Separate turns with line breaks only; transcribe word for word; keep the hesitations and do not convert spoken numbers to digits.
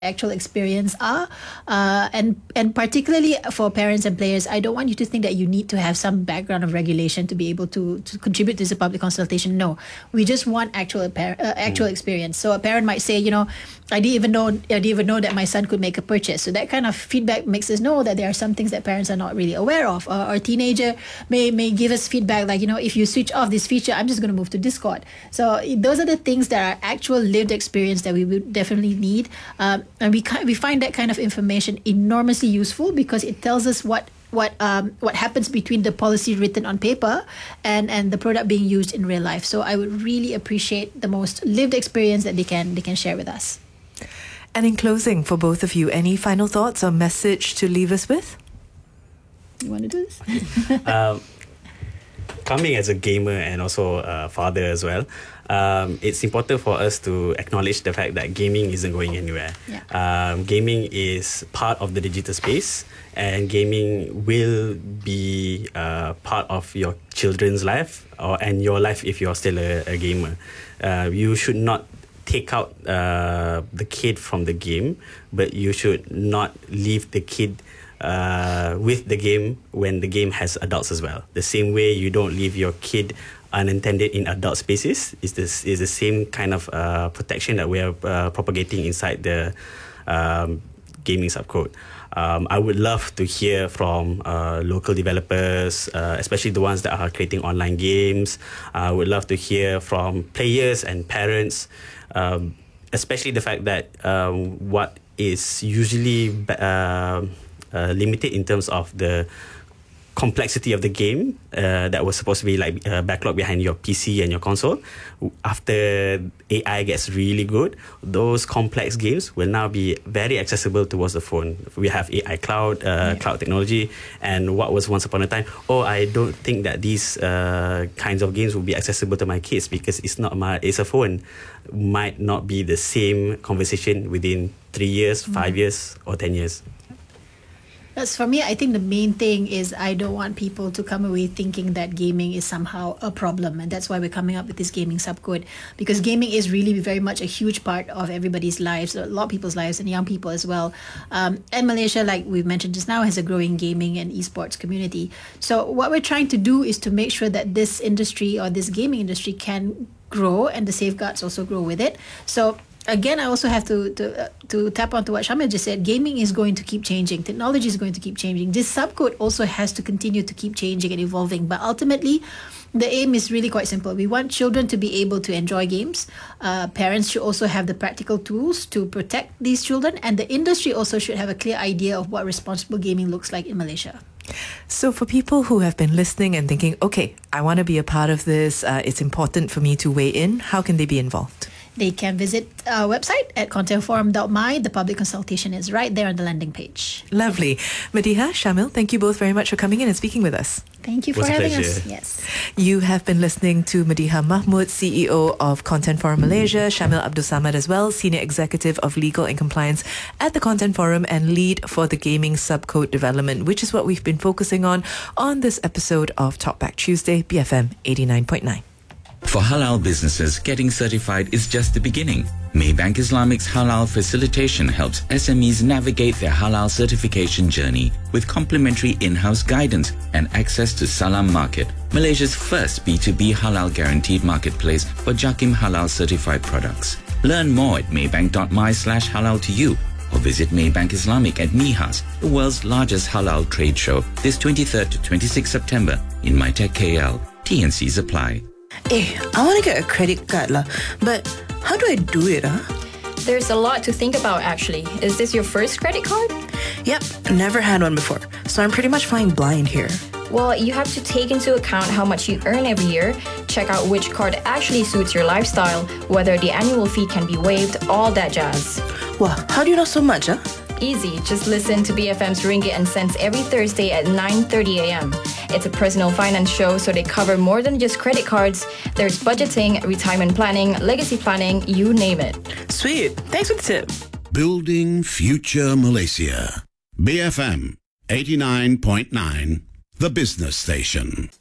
actual experience are, uh, and and particularly for parents and players, I don't want you to think that you need to have some background of regulation to be able to, to contribute to this public consultation. No, we just want actual par- uh, actual mm. experience. So a parent might say, you know, I didn't even know I didn't even know that my son could make a purchase. So that kind of feedback makes us know that there are some things that parents are not really aware of. Uh, our teenager may may give us feedback like, you know, if you switch off this feature, I'm just going to move to Discord. So those are the things that are actual lived experience that we would definitely need. Um, And we we find that kind of information enormously useful because it tells us what what um what happens between the policy written on paper and and the product being used in real life. So I would really appreciate the most lived experience that they can they can share with us.
And in closing, for both of you, any final thoughts or message to leave us with?
You want to do this?
um, coming as a gamer and also a father as well, Um, it's important for us to acknowledge the fact that gaming isn't going anywhere.
Yeah.
Um, gaming is part of the digital space, and gaming will be uh, part of your children's life or and your life if you're still a, a gamer. Uh, you should not take out uh, the kid from the game, but you should not leave the kid uh, with the game when the game has adults as well. The same way you don't leave your kid unintended in adult spaces is this is the same kind of uh, protection that we are uh, propagating inside the um, gaming subcode. Um, I would love to hear from uh, local developers, uh, especially the ones that are creating online games. I would love to hear from players and parents, um, especially the fact that um, what is usually uh, uh, limited in terms of the complexity of the game uh, that was supposed to be like uh, backlog behind your P C and your console. After A I gets really good, those complex games will now be very accessible towards the phone. We have A I cloud, uh, yeah. cloud technology, and what was once upon a time, oh, I don't think that these uh, kinds of games will be accessible to my kids because it's not my, it's a phone. Might not be the same conversation within three years, mm. five years, or ten years.
That's for me, I think the main thing is I don't want people to come away thinking that gaming is somehow a problem. And that's why we're coming up with this gaming subcode. Because gaming is really very much a huge part of everybody's lives, a lot of people's lives, and young people as well. Um, and Malaysia, like we've mentioned just now, has a growing gaming and esports community. So what we're trying to do is to make sure that this industry or this gaming industry can grow and the safeguards also grow with it. So again, I also have to to uh, to tap onto what Shamil just said. Gaming is going to keep changing. Technology is going to keep changing. This subcode also has to continue to keep changing and evolving. But ultimately, the aim is really quite simple. We want children to be able to enjoy games. Uh, parents should also have the practical tools to protect these children. And the industry also should have a clear idea of what responsible gaming looks like in Malaysia.
So for people who have been listening and thinking, okay, I want to be a part of this, uh, it's important for me to weigh in, how can they be involved?
They can visit our website at content forum dot my. The public consultation is right there on the landing page.
Lovely. Madiha, Shamil, thank you both very much for coming in and speaking with us.
Thank you for having us. Yes.
You have been listening to Madiha Mahmood, C E O of Content Forum Malaysia, Shamil Abdul Samad as well, Senior Executive of Legal and Compliance at the Content Forum and lead for the gaming subcode development, which is what we've been focusing on on this episode of Talkback Tuesday, B F M eighty-nine point nine.
For halal businesses, getting certified is just the beginning. Maybank Islamic's halal facilitation helps S M Es navigate their halal certification journey with complimentary in-house guidance and access to Salam Market, Malaysia's first B two B halal guaranteed marketplace for Jakim halal certified products. Learn more at maybank dot my slash halal to you or visit Maybank Islamic at MIHAS, the world's largest halal trade show, this twenty-third to twenty-sixth September in MyTech K L. T and Cs apply.
Eh, I want to get a credit card lah, but how do I do it, huh?
There's a lot to think about actually. Is this your first credit card?
Yep, never had one before, so I'm pretty much flying blind here.
Well, you have to take into account how much you earn every year, check out which card actually suits your lifestyle, whether the annual fee can be waived, all that jazz.
Wow, how do you know so much, huh?
Easy, just listen to B F M's Ringgit and Cents every Thursday at nine thirty a.m. It's a personal finance show, so they cover more than just credit cards. There's budgeting, retirement planning, legacy planning, you name it.
Sweet, thanks for the tip.
Building Future Malaysia. B F M eighty-nine point nine, the business station.